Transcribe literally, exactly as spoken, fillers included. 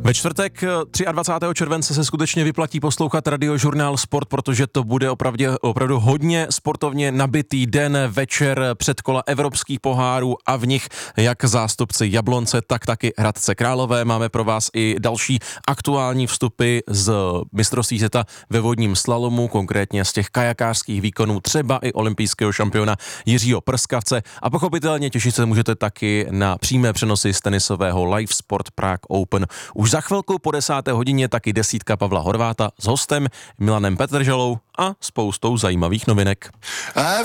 Ve čtvrtek dvacátého třetího července se skutečně vyplatí poslouchat Radiožurnál Sport, protože to bude opravdu, opravdu hodně sportovně nabitý den, večer, předkola evropských pohárů a v nich jak zástupci Jablonce, tak taky Hradce Králové. Máme pro vás i další aktuální vstupy z mistrovství světa ve vodním slalomu, konkrétně z těch kajakářských výkonů, třeba i olympijského šampiona Jiřího Prskavce, a pochopitelně těšit se můžete taky na přímé přenosy z tenisového Live Sport Prague Open. Už za chvilku po desáté hodině taky desítka Pavla Horváta s hostem Milanem Petržalou a spoustou zajímavých novinek.